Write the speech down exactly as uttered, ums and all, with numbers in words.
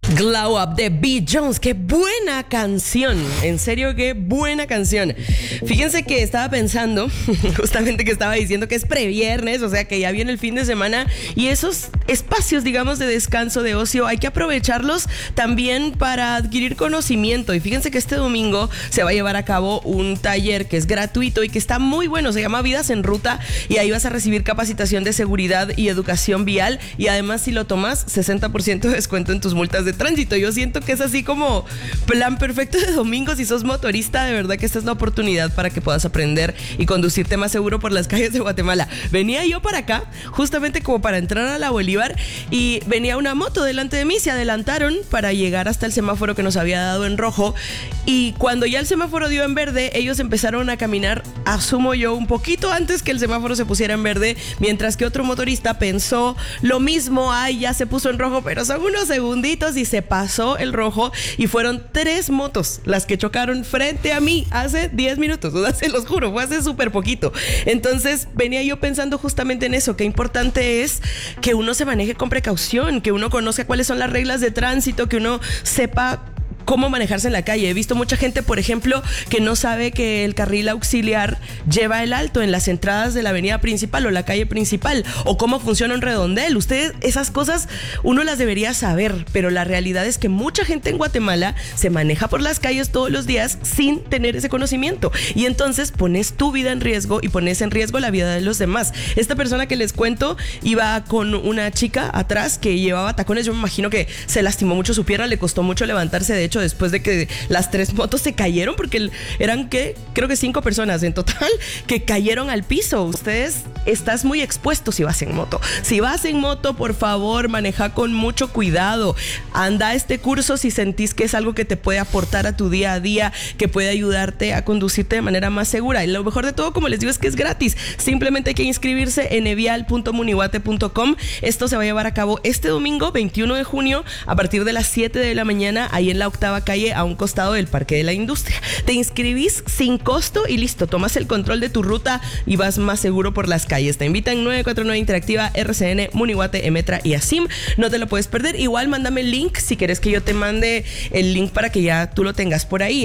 Glow Up de B. Jones, qué buena canción, en serio, qué buena canción. Fíjense que estaba pensando, justamente que estaba diciendo que es previernes, o sea que ya viene el fin de semana y esos espacios, digamos, de descanso, de ocio, hay que aprovecharlos también para adquirir conocimiento. Y fíjense que este domingo se va a llevar a cabo un taller que es gratuito y que está muy bueno, se llama Vidas en Ruta y ahí vas a recibir capacitación de seguridad y educación vial y además si lo tomas, sesenta por ciento de descuento en tus multas de tránsito. Yo siento que es así como plan perfecto de domingo. Si sos motorista, de verdad que esta es la oportunidad para que puedas aprender y conducirte más seguro por las calles de Guatemala. Venía yo para acá, justamente como para entrar a la Bolívar, y venía una moto delante de mí, se adelantaron para llegar hasta el semáforo que nos había dado en rojo, y cuando ya el semáforo dio en verde, ellos empezaron a caminar, asumo yo, un poquito antes que el semáforo se pusiera en verde, mientras que otro motorista pensó lo mismo, ay, ya se puso en rojo, pero son unos segunditos, y se pasó el rojo y fueron tres motos las que chocaron frente a mí hace diez minutos, o sea, se los juro, fue hace súper poquito. Entonces venía yo pensando justamente en eso, qué importante es que uno se maneje con precaución, que uno conozca cuáles son las reglas de tránsito, que uno sepa cómo manejarse en la calle. He visto mucha gente, por ejemplo, que no sabe que el carril auxiliar lleva el alto en las entradas de la avenida principal o la calle principal, o cómo funciona un redondel. Ustedes, esas cosas uno las debería saber, pero la realidad es que mucha gente en Guatemala se maneja por las calles todos los días sin tener ese conocimiento, y entonces pones tu vida en riesgo y pones en riesgo la vida de los demás. Esta persona que les cuento iba con una chica atrás que llevaba tacones. Yo me imagino que se lastimó mucho su pierna, le costó mucho levantarse, de hecho, después de que las tres motos se cayeron, porque eran, ¿qué? Creo que cinco personas en total que cayeron al piso. Ustedes estás muy expuesto si vas en moto. Si vas en moto, por favor, maneja con mucho cuidado. Anda a este curso si sentís que es algo que te puede aportar a tu día a día, que puede ayudarte a conducirte de manera más segura. Y lo mejor de todo, como les digo, es que es gratis. Simplemente hay que inscribirse en evial punto munihuate punto com. Esto se va a llevar a cabo este domingo, veintiuno de junio, a partir de las siete de la mañana, ahí en la octava calle, a un costado del Parque de la Industria. Te inscribís sin costo y listo, tomas el control de tu ruta y vas más seguro por las calles. Te invitan nueve cuatro nueve Interactiva, R C N, Munihuate, Emetra y Asim. No te lo puedes perder. Igual mándame el link si quieres que yo te mande el link para que ya tú lo tengas por ahí.